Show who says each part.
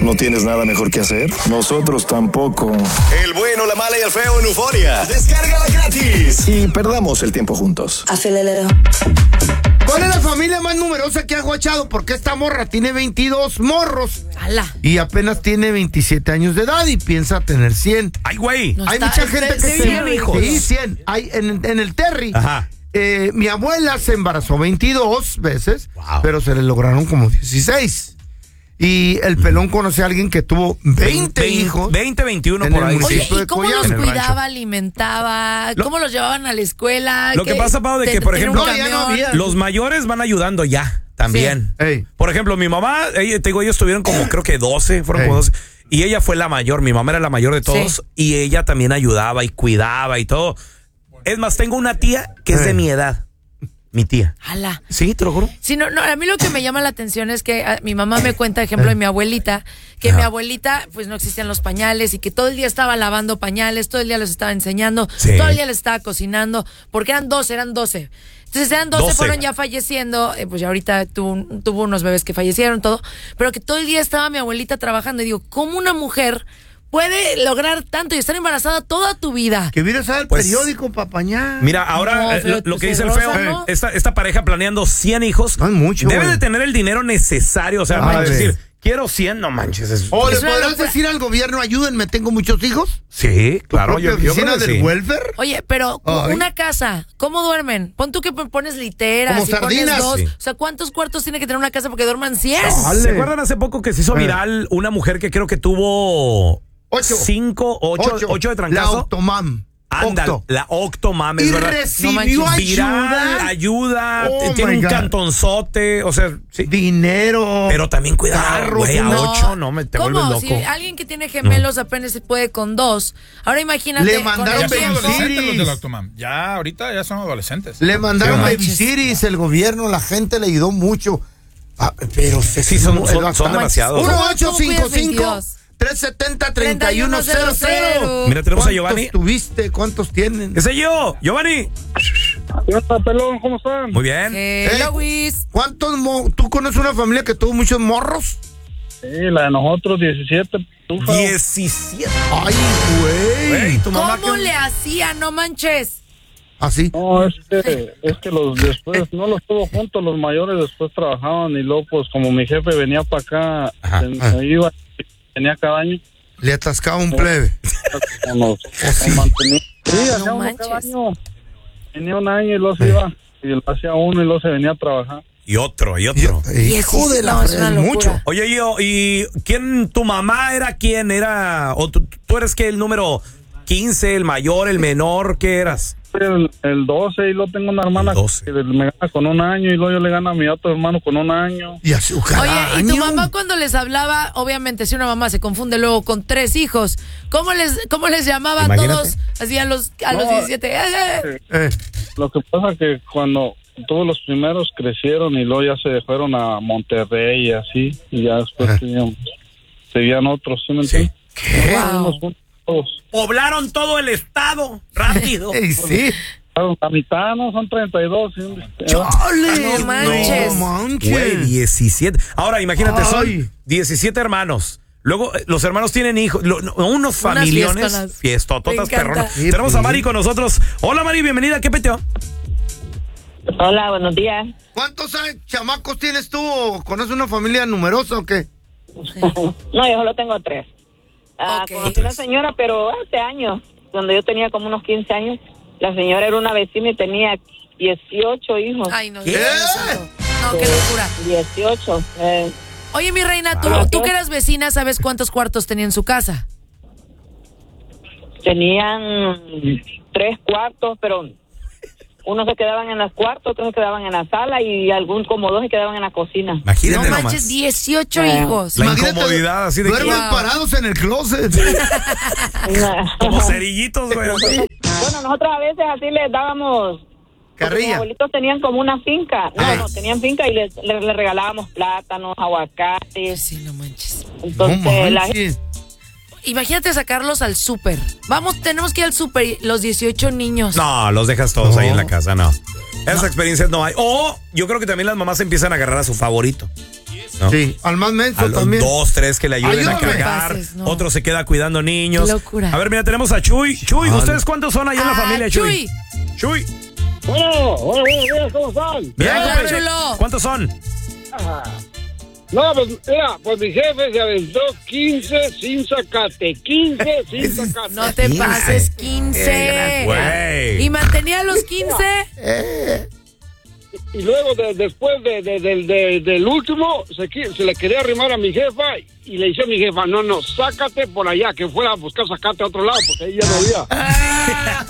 Speaker 1: ¿No tienes nada mejor que hacer? Nosotros tampoco.
Speaker 2: El bueno, la mala y el feo en Euforia. Descárgala gratis.
Speaker 1: Y perdamos el tiempo juntos.
Speaker 3: Aceléralo.
Speaker 4: ¿Cuál es la familia más numerosa que ha guachado? Porque esta morra tiene 22 morros.
Speaker 5: ¡Hala!
Speaker 4: Y apenas tiene 27 años de edad y piensa tener 100.
Speaker 6: ¡Ay, güey!
Speaker 5: No
Speaker 4: Hay
Speaker 5: está-
Speaker 4: mucha gente que
Speaker 5: sí,
Speaker 4: se...
Speaker 6: hijos.
Speaker 4: Sí, 100. Hay en el Terry.
Speaker 6: Ajá.
Speaker 4: Mi abuela se embarazó 22 veces,
Speaker 6: Wow.
Speaker 4: pero se le lograron como 16. Y el pelón conoce a alguien que tuvo 20 hijos.
Speaker 6: 20, 21
Speaker 4: en
Speaker 6: por
Speaker 4: el
Speaker 6: ahí.
Speaker 4: municipio.
Speaker 6: Sí.
Speaker 5: Oye,
Speaker 4: de
Speaker 5: ¿y cómo
Speaker 4: Coyame.
Speaker 5: los
Speaker 4: En el rancho.
Speaker 5: cuidaba, alimentaba? ¿Cómo los llevaban a la escuela?
Speaker 6: Lo que pasa, Pau, de que, por
Speaker 5: tenía un
Speaker 6: ejemplo,
Speaker 4: No, ya no
Speaker 5: camión?
Speaker 4: había.
Speaker 6: Los mayores van ayudando ya, también.
Speaker 4: Sí. Ey.
Speaker 6: Por ejemplo, mi mamá, te digo, ellos tuvieron como, creo que 12, fueron como 12. Y ella fue la mayor, mi mamá era la mayor de todos.
Speaker 5: Sí.
Speaker 6: Y ella también ayudaba y cuidaba y todo. Es más, tengo una tía que es de mi edad. Mi tía.
Speaker 5: ¡Hala!
Speaker 6: Sí, te lo juro.
Speaker 5: Sí, no, a mí lo que me llama la atención es que mi mamá me cuenta, ejemplo, de mi abuelita, que mi abuelita, pues no existían los pañales y que todo el día estaba lavando pañales, todo el día los estaba enseñando,
Speaker 6: Sí.
Speaker 5: todo el día les estaba cocinando, porque eran 12. Entonces eran 12,
Speaker 6: 12.
Speaker 5: fueron ya falleciendo, pues ya ahorita tuvo unos bebés que fallecieron, todo, pero que todo el día estaba mi abuelita trabajando y digo, ¿cómo una mujer puede lograr tanto y estar embarazada toda tu vida?
Speaker 4: Que vienes a ver el
Speaker 6: Pues,
Speaker 4: periódico, papañá.
Speaker 6: Mira, ahora
Speaker 5: No, pero
Speaker 6: lo que
Speaker 5: pues
Speaker 6: dice el
Speaker 5: Rosa,
Speaker 6: feo,
Speaker 5: ¿no?
Speaker 6: esta pareja planeando 100 hijos,
Speaker 4: No es mucho,
Speaker 6: debe
Speaker 4: güey.
Speaker 6: de tener el dinero necesario. O sea,
Speaker 4: Ay,
Speaker 6: no es
Speaker 4: güey.
Speaker 6: decir, quiero 100, no manches.
Speaker 4: ¿O le
Speaker 5: Es una
Speaker 4: podrás
Speaker 5: locura.
Speaker 4: decir al gobierno, ayúdenme, tengo muchos hijos?
Speaker 6: Sí, claro.
Speaker 4: ¿Propia oficina
Speaker 6: creo que
Speaker 4: del
Speaker 6: sí.
Speaker 4: welfare?
Speaker 5: Oye, pero
Speaker 4: Ay.
Speaker 5: una casa, ¿cómo duermen? Pon tú que pones literas
Speaker 4: Como
Speaker 5: y pones
Speaker 4: sardinas.
Speaker 5: 2.
Speaker 6: Sí.
Speaker 5: O sea, ¿cuántos cuartos tiene que tener una casa porque duerman 100?
Speaker 4: Dale.
Speaker 6: ¿Se acuerdan hace poco que se hizo viral una mujer que creo que tuvo
Speaker 4: 8.
Speaker 6: 8 de
Speaker 4: La
Speaker 6: trancazo?
Speaker 4: Octomam.
Speaker 6: Ándale,
Speaker 4: Octo.
Speaker 6: la Octomam,
Speaker 4: Y
Speaker 6: es verdad.
Speaker 4: recibió
Speaker 6: Viral,
Speaker 4: ayuda.
Speaker 6: ayuda,
Speaker 4: Oh,
Speaker 6: tiene
Speaker 4: my
Speaker 6: un
Speaker 4: God.
Speaker 6: cantonzote, o sea, sí.
Speaker 4: Dinero.
Speaker 6: Pero también cuidado,
Speaker 4: carros,
Speaker 6: güey, a
Speaker 4: no.
Speaker 6: 8, no, te
Speaker 5: ¿Cómo?
Speaker 6: vuelves
Speaker 5: Si
Speaker 6: loco.
Speaker 5: alguien que tiene gemelos apenas se puede con 2. Ahora imagínate.
Speaker 4: Le
Speaker 5: con
Speaker 4: mandaron
Speaker 5: el
Speaker 7: Ya son
Speaker 5: tiempo.
Speaker 7: adolescentes los de
Speaker 4: Cities.
Speaker 7: la Octomam. Ya, ahorita ya son adolescentes.
Speaker 4: Le mandaron
Speaker 5: No
Speaker 4: Baby
Speaker 5: manches.
Speaker 4: Cities, el gobierno, la gente le ayudó mucho. Ah, pero
Speaker 6: Sí, son demasiados.
Speaker 5: ¿Cómo cuidas
Speaker 4: 1-855
Speaker 5: 22?
Speaker 4: 370-3100.
Speaker 6: Mira, tenemos a
Speaker 4: ¿Cuántos
Speaker 6: Giovanni.
Speaker 4: tuviste? ¿Cuántos tienen?
Speaker 6: ¿Qué sé yo? Giovanni.
Speaker 8: ¿Qué onda, pelón? ¿Cómo están?
Speaker 6: Muy bien.
Speaker 5: Hello, Wiz.
Speaker 4: ¿Cuántos ¿Tú conoces una familia que tuvo muchos morros?
Speaker 8: Sí, la de nosotros, 17.
Speaker 6: 17.
Speaker 4: Ay, güey.
Speaker 6: tu mamá
Speaker 5: ¿Cómo
Speaker 6: que-
Speaker 5: le hacía? No manches.
Speaker 4: Así.
Speaker 8: No, es que los después, no los tuvo juntos, los mayores después trabajaban y luego, pues, como mi jefe venía para acá,
Speaker 6: Ajá.
Speaker 8: iba, venía cada año,
Speaker 4: Le atascaba un plebe.
Speaker 8: nos mantenía. Sí, hacía
Speaker 5: No
Speaker 8: uno cada
Speaker 5: manches.
Speaker 8: año. Venía un año y luego se iba, y lo hacía uno y luego se venía a trabajar.
Speaker 6: Y otro.
Speaker 4: Hijo de la
Speaker 5: No, es una
Speaker 4: fregada,
Speaker 5: locura.
Speaker 4: mucho.
Speaker 6: Oye, ¿y quién, tu mamá era quién? ¿Era, o tú eres qué, el número 15, el mayor, el menor? ¿Qué eras?
Speaker 8: El 12 y luego tengo una hermana
Speaker 6: El 12.
Speaker 8: que me gana con un año y luego yo le gano a mi otro hermano con un año.
Speaker 4: Y así,
Speaker 5: Oye, y tu
Speaker 4: año.
Speaker 5: mamá cuando les hablaba, obviamente si una mamá se confunde luego con 3 hijos, ¿cómo les llamaba a
Speaker 6: Imagínate.
Speaker 5: todos así a los 17?
Speaker 8: Lo que pasa que cuando todos los primeros crecieron y luego ya se fueron a Monterrey y así, y ya después seguían otros, ¿sí me entiendes?
Speaker 6: ¿Qué?
Speaker 5: Wow.
Speaker 8: Fuimos juntos.
Speaker 6: Poblaron todo el estado, rápido.
Speaker 4: Ey, sí.
Speaker 8: La mitad, ¿no? Son 32. ¿sí?
Speaker 4: ¡Chale!
Speaker 5: No manches.
Speaker 4: No manches.
Speaker 6: Güey, 17. Ahora, imagínate,
Speaker 4: Ay.
Speaker 6: son 17 hermanos. Luego, los hermanos tienen hijos, unos familiones,
Speaker 5: fiestonas.
Speaker 6: fiestototas,
Speaker 5: Me encanta.
Speaker 6: perronas.
Speaker 4: Sí,
Speaker 6: Tenemos a
Speaker 4: sí.
Speaker 6: Mari con nosotros. Hola, Mari, bienvenida. ¿Qué peteo?
Speaker 9: Hola, buenos días.
Speaker 4: ¿Cuántos chamacos tienes tú? ¿O conoces una familia numerosa o qué?
Speaker 9: No, yo solo tengo 3.
Speaker 5: Ok.
Speaker 9: Conocí a una señora, pero hace años, cuando yo tenía como unos 15 años, la señora era una vecina y tenía 18 hijos.
Speaker 5: Ay, no,
Speaker 4: ¿Qué?
Speaker 5: Dios santo. No, qué locura.
Speaker 9: 18.
Speaker 5: Oye, mi reina, tú que eras vecina, ¿sabes cuántos cuartos tenía en su casa?
Speaker 9: Tenían 3 cuartos, pero unos se quedaban en los cuartos, otros se quedaban en la sala y como 2 se quedaban en la cocina.
Speaker 6: Imagínate
Speaker 5: No
Speaker 6: nomás.
Speaker 5: manches, 18 hijos.
Speaker 6: La
Speaker 4: Imagínate,
Speaker 6: incomodidad así de
Speaker 4: duermen
Speaker 5: Wow.
Speaker 4: parados en el closet.
Speaker 6: como cerillitos, güey.
Speaker 9: Bueno, nosotros a veces así les dábamos. Porque mis
Speaker 4: Carrilla.
Speaker 9: abuelitos tenían como una finca. No, tenían finca y les regalábamos plátanos, aguacates.
Speaker 5: Sí, no manches.
Speaker 9: Entonces,
Speaker 4: No
Speaker 9: la
Speaker 4: manches.
Speaker 5: Imagínate sacarlos al súper. Vamos, tenemos que ir al súper, los 18 niños.
Speaker 6: No, los dejas todos
Speaker 4: No.
Speaker 6: ahí en la casa, no. Esas experiencias no hay. O yo creo que también las mamás empiezan a agarrar a su favorito. ¿no?
Speaker 4: Sí, al más menso
Speaker 6: A los
Speaker 4: también.
Speaker 6: 2, 3 que le ayuden a
Speaker 4: Ayúdame.
Speaker 6: cargar.
Speaker 5: Pases, no.
Speaker 6: Otro se queda cuidando niños.
Speaker 5: Qué locura.
Speaker 6: A ver, mira, tenemos a Chuy. Chuy, ¿ustedes cuántos son ahí en la familia, Chuy? Chuy.
Speaker 8: Bueno, buenos días, ¿cómo están?
Speaker 6: Bien,
Speaker 5: Hola,
Speaker 6: compadre.
Speaker 5: chulo.
Speaker 6: ¿Cuántos son?
Speaker 8: No, pues mira, pues mi jefe se aventó 15 sin sacate, 15 sin sacate.
Speaker 5: No te
Speaker 6: 15.
Speaker 5: pases, 15.
Speaker 6: Güey.
Speaker 5: ¿Y mantenía los 15?
Speaker 8: Y luego después del último se le quería arrimar a mi jefa y le dice a mi jefa, no, sácate por allá, que fuera a buscar sacate a otro lado porque ahí ya no había.